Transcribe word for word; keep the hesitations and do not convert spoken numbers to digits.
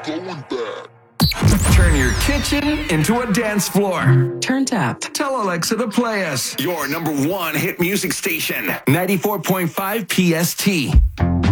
Turn your kitchen into a dance floor. Turn tap. Tell Alexa to play us. Your number one hit music station, ninety-four point five P S T.